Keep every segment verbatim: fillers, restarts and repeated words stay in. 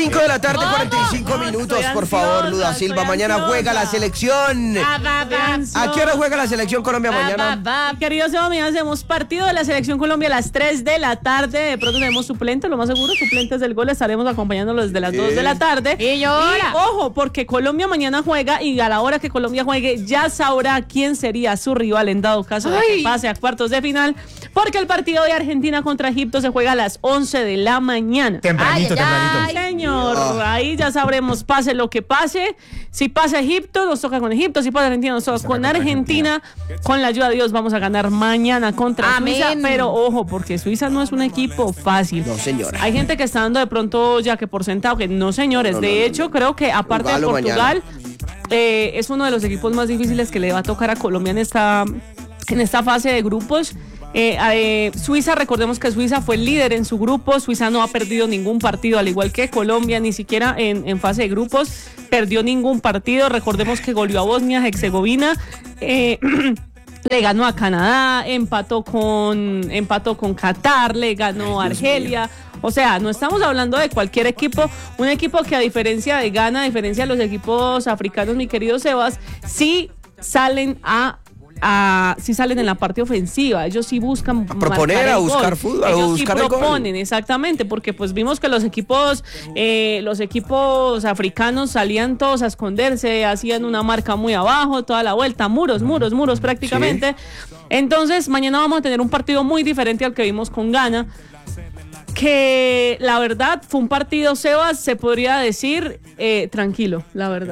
cinco de la tarde, cuarenta y cinco minutos, por favor, Luda Silva. Mañana juega la selección. ¿A qué hora juega la selección Colombia mañana? Queridos amigos, mañana hacemos partido de la selección Colombia a las tres de la tarde. De pronto tenemos suplentes, lo más seguro, suplentes del gol. Estaremos acompañándolos desde las dos de la tarde. Y yo Y ojo, porque Colombia mañana juega y a la hora que Colombia juegue ya sabrá quién sería su rival en dado caso de que pase a cuartos de final. Porque el partido de Argentina contra Egipto se juega a las once de la mañana. Tempranito, Ay, ay, tempranito. ay. Señor, ahí ya sabremos, pase lo que pase. Si pasa Egipto, nos toca con Egipto. Si pasa Argentina, nos toca con Argentina. Con la ayuda de Dios vamos a ganar mañana contra Amén. Suiza. Pero ojo, porque Suiza no es un equipo fácil. No, señora. Hay gente que está dando de pronto ya que por sentado que no, señores. No, no, de no, hecho, no. creo que aparte de Jugalo Portugal, eh, es uno de los equipos más difíciles que le va a tocar a Colombia en esta, en esta fase de grupos. Eh, eh, Suiza, recordemos que Suiza fue el líder en su grupo. Suiza no ha perdido ningún partido, al igual que Colombia, ni siquiera en, en fase de grupos perdió ningún partido. Recordemos que goleó a Bosnia Herzegovina, eh, le ganó a Canadá, empató con empató con Qatar, le ganó a Argelia. O sea, no estamos hablando de cualquier equipo, un equipo que a diferencia de Ghana, a diferencia de los equipos africanos, mi querido Sebas, sí salen a A, si salen en la parte ofensiva, ellos sí buscan a proponer, a buscar fútbol, a ellos buscar sí el gol. proponen, exactamente, porque pues vimos que los equipos eh, los equipos africanos salían todos a esconderse, hacían una marca muy abajo, toda la vuelta, muros, muros, muros prácticamente. Sí. Entonces mañana vamos a tener un partido muy diferente al que vimos con Ghana, que la verdad fue un partido, Sebas, se podría decir eh, tranquilo, la verdad.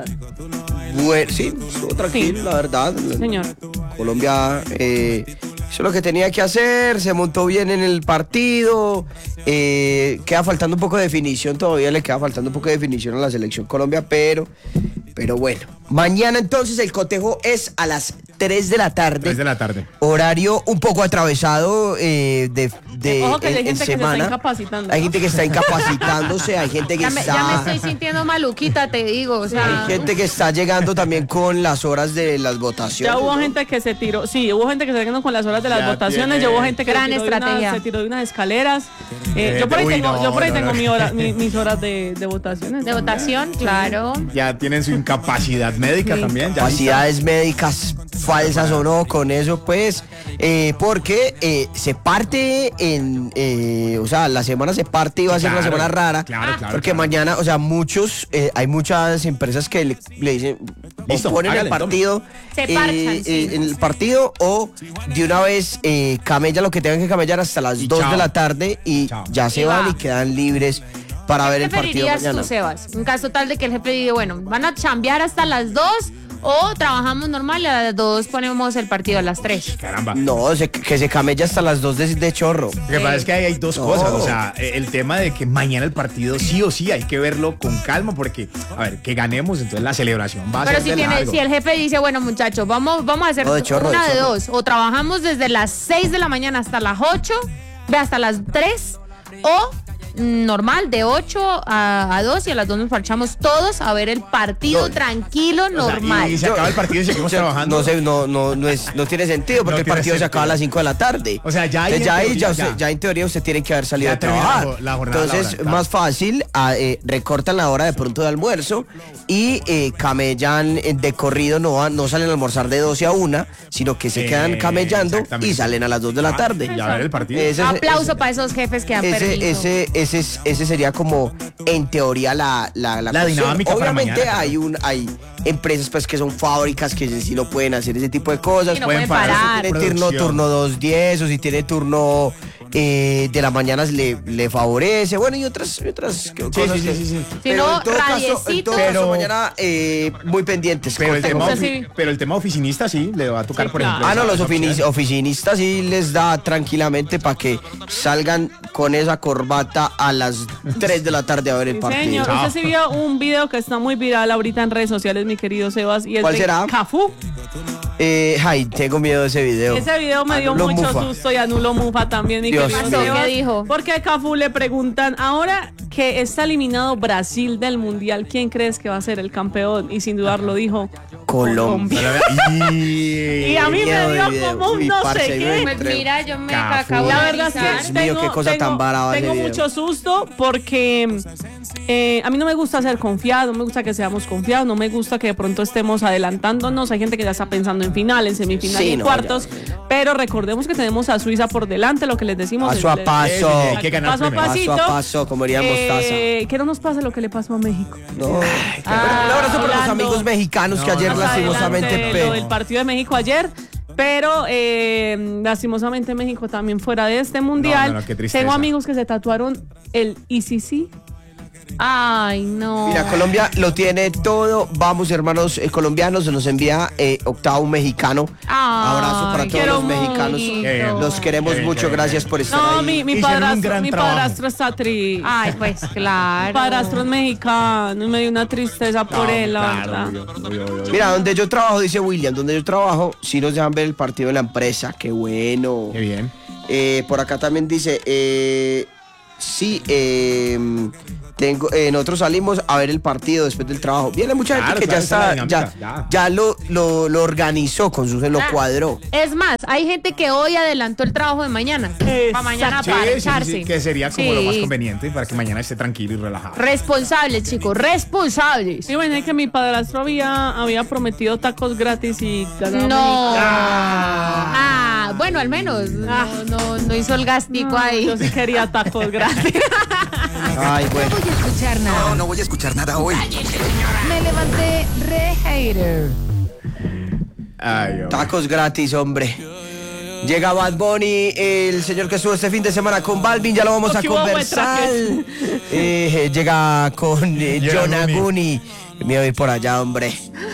Bueno, sí, estuvo tranquilo, Sí. la verdad. Señor. Colombia eh, hizo lo que tenía que hacer, se montó bien en el partido, eh, queda faltando un poco de definición, todavía le queda faltando un poco de definición a la selección Colombia, pero, pero bueno. Mañana entonces el cotejo es a las tres de la tarde. tres de la tarde. Horario un poco atravesado eh, de, de Ojo que hay en, gente en que se semana. está incapacitando. Hay gente que está incapacitándose, hay gente que Ya me, está... ya me estoy sintiendo maluquita, te digo. O sea, Hay gente que está llegando también con las horas de las votaciones. Ya hubo ¿no? gente que se tiró, sí, hubo gente que se quedó con las horas de las Ya votaciones, tiene ya hubo gente que gran se tiró, de estrategia. una, se tiró de unas escaleras. Eh, yo por ahí Uy, tengo, no, yo por ahí no, tengo no. mi hora, mi- mis horas de, de votaciones. de votación, claro. Ya tienen su incapacidad médica Sí. también. Ya Capacidades médicas falsas o no, con eso pues, eh, porque eh, se parte en, eh, o sea, la semana se parte y va a ser una Claro, semana rara, claro, claro, porque claro. mañana, o sea, muchos, eh, hay muchas empresas que le, le dicen, Listo, o ponen hágale, el partido, Se eh, parchan, eh, sí. en el partido o de una vez eh, camella lo que tengan que camellar hasta las Y dos chao. de la tarde y Chao. ya se Y van va. y quedan libres para ver ¿Qué el partido preferirías mañana. tú, Sebas? En caso tal de que el jefe diga, bueno, van a chambear hasta las dos o trabajamos normal y a las dos ponemos el partido a las tres. Caramba. No, se- que se camella hasta las dos de, de chorro. Lo que pasa es que ahí hay dos No. cosas, o sea, eh, el tema de que mañana el partido sí o sí hay que verlo con calma porque, a ver, que ganemos, entonces la celebración va a Pero ser si, de tiene, largo. si el jefe dice, bueno muchachos, vamos, vamos a hacer No, de chorro, una de de chorro. dos, o trabajamos desde las seis de la mañana hasta las ocho, ve hasta las tres, o mm, normal, de ocho a, a dos y a las dos nos marchamos todos a ver el partido No. tranquilo, O sea, normal. y se acaba el partido y seguimos trabajando. No sé, no, no, no, es, no tiene sentido porque No el tiene partido se sentido. acaba a las cinco de la tarde. O sea, ya ahí Entonces, ya, en ahí, teoría, ya, ya. usted- ya en teoría usted tiene que haber salido Ya a terminó trabajar. la- la jornada Entonces, laboral, más fácil, ah, eh, recortan la hora de pronto de almuerzo y eh, camellan eh, de corrido, no, van- no salen a almorzar de doce a una, sino que se Eh, quedan camellando exactamente. y salen a las dos de la Ah, tarde. y a ver el partido. Ese es- Aplauso ese- para esos jefes que han ese, perdido. ese, ese, es- ese sería como en teoría la, la, la, La cuestión. dinámica para Obviamente mañana. hay un hay empresas pues que son fábricas que sí no pueden hacer ese tipo de cosas. Y no pueden pueden parar su parar. Si tiene turno, producción. turno dos diez o si tiene turno eh, de la mañana le, le favorece. Bueno, y otras, y otras Sí, cosas. sí, sí, que- sí, sí. Si Pero no, en todo caso, en radiecito. todo caso, Pero- mañana eh, muy pendientes. Pero el, Cotejo. tema, Usted ofi- sí. pero el tema oficinista sí le va a tocar, Sí, por claro. ejemplo. Ah, no, esa- los esa ofini- opción. oficinistas sí les da tranquilamente para que salgan con esa corbata a las tres de la tarde a ver el Sí, partido. señor. Chao. Usted sí vio un video que está muy viral ahorita en redes sociales, mi querido Sebas, y es ¿Cuál de será? Cafú. Eh, ay, tengo miedo de ese video. Ese video me dio Anulo mucho Mufa. susto y anuló Mufa también, mi Dios querido mío. Sebas. ¿Qué dijo? Porque a Cafú le preguntan, ahora que está eliminado Brasil del Mundial, ¿quién crees que va a ser el campeón? Y sin dudarlo dijo Colombia. Y, Y a mí me Miedo de dio video. como un Uy, no parce, sé ahí qué. me- Pues mira, yo me Cafú. acabo de La verdad es avisar. que Dios mío, tengo, qué cosa tengo- tan brava ese tengo video. mucho susto porque Eh, a mí no me gusta ser confiado, no me gusta que seamos confiados, no me gusta que de pronto estemos adelantándonos. Hay gente que ya está pensando en final, en semifinal Sí, y en no, cuartos, ya. pero recordemos que tenemos a Suiza por delante, lo que les decimos. Paso a el- el- paso. Hay que ganar paso a primero. pasito. Paso a paso, como diría Mostaza. Eh, que no nos pase lo que le pasó a México. No. Bueno, un abrazo para los hablando- amigos mexicanos que No, ayer no, Más lastimosamente adelante, pe- lo del partido de México ayer. Pero eh, lastimosamente México también fuera de este mundial. No, no, no, qué tristeza. Tengo amigos que se tatuaron el I C C. Ay, no. Mira, Colombia lo tiene todo. Vamos, hermanos eh, colombianos, se nos envía eh, octavo un mexicano. Ay, Abrazo para todos quiero los mexicanos. mucho. Qué bien. Los queremos Qué bien, mucho, qué bien, gracias qué por estar No, ahí. mi, mi Hicieron un padrastro, gran mi trabajo. padrastro está triste. Ay, pues claro. Mi padrastro es mexicano y me dio una tristeza por No, él, la claro, verdad. obvio, obvio, obvio, obvio. Mira, donde yo trabajo, dice William, donde yo trabajo, sí nos dejan ver el partido de la empresa. Qué bueno. Qué bien. Eh, por acá también dice, eh, sí, eh, tengo, eh, nosotros salimos a ver el partido después del trabajo. Viene mucha gente Claro, que claro, ya esa es la está, ya, dinámica, ya lo, lo, lo organizó con su, se lo Ah, cuadró. Es más, hay gente que hoy adelantó el trabajo de mañana. Para mañana Sí, para sí, sí, sí, echarse. que sería como lo más Sí. conveniente para que mañana esté tranquilo y relajado. Responsables, chicos, responsables. Sí, bueno, que mi padrastro había, había prometido tacos gratis y ganaba No. México. Ah, bueno, al menos no, no, no hizo el gastico No, ahí. Yo sí quería tacos gratis. Ay, bueno. voy a escuchar nada. No, no voy a escuchar nada hoy. Me levanté re hater. Ay, hombre. Tacos gratis, hombre. Llega Bad Bunny, el señor que estuvo este fin de semana con Balvin, ya lo vamos a Aquí hubo conversar. buen Eh, llega con eh, Llega John Guni. Aguni. Me voy por allá, hombre.